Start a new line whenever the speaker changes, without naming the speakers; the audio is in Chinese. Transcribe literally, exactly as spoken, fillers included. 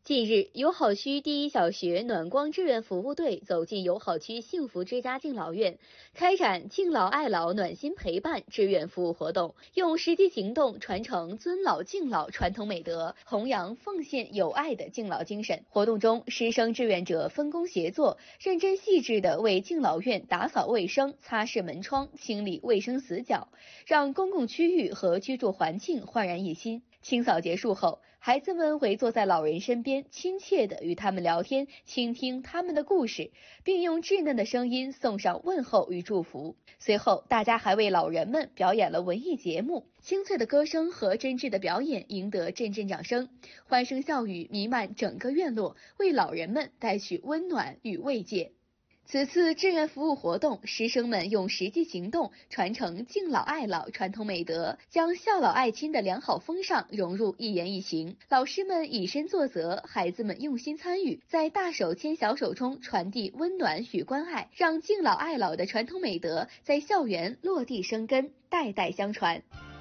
近日，友好区第一小学暖光志愿服务队走进友好区幸福之家敬老院，开展敬老爱老暖心陪伴志愿服务活动，用实际行动传承尊老敬老传统美德，弘扬奉献有爱的敬老精神。活动中，师生志愿者分工协作，认真细致地为敬老院打扫卫生、擦拭门窗、清理卫生死角，让公共区域和居住环境焕然一新。清扫结束后，孩子们围坐在老人身边，亲切地与他们聊天，倾听他们的故事，并用稚嫩的声音送上问候与祝福。随后，大家还为老人们表演了文艺节目，清脆的歌声和真挚的表演赢得阵阵掌声，欢声笑语弥漫整个院落，为老人们带去温暖与慰藉。此次志愿服务活动，师生们用实际行动传承敬老爱老传统美德，将孝老爱亲的良好风尚融入一言一行。老师们以身作则，孩子们用心参与，在大手牵小手中传递温暖与关爱，让敬老爱老的传统美德在校园落地生根，代代相传。